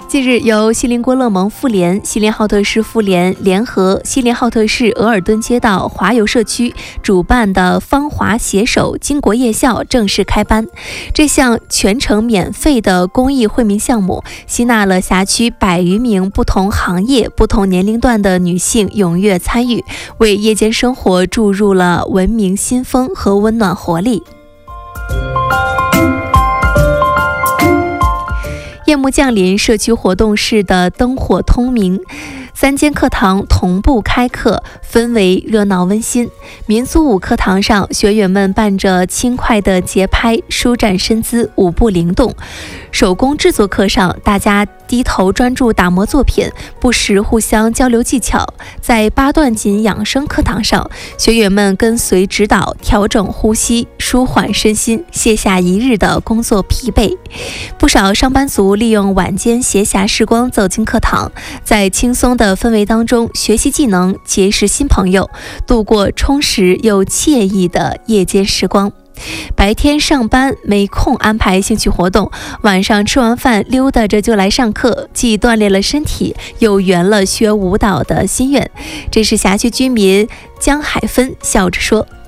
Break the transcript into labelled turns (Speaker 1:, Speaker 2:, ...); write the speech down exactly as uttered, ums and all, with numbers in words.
Speaker 1: 近日，由锡林郭勒盟妇联、锡林浩特市妇联联合锡林浩特市额尔敦街道华邮社区主办的芳华携手金国夜校正式开班。这项全程免费的公益惠民项目，吸纳了辖区百余名不同行业、不同年龄段的女性踊跃参与，为夜间生活注入了文明新风和温暖活力。夜幕降临，社区活动室的灯火通明，三间课堂同步开课，氛围热闹温馨。民族舞课堂上，学员们伴着轻快的节拍，舒展身姿，舞步灵动。手工制作课上，大家低头专注打磨作品，不时互相交流技巧。在八段锦养生课堂上，学员们跟随指导，调整呼吸，舒缓身心，卸下一日的工作疲惫。不少上班族利用晚间闲暇时光走进课堂，在轻松的氛围当中学习技能，结识新朋友，度过充实又惬意的夜间时光。白天上班没空安排兴趣活动，晚上吃完饭溜达着就来上课，既锻炼了身体，又圆了学舞蹈的心愿。这是辖区居民江海芬笑着说。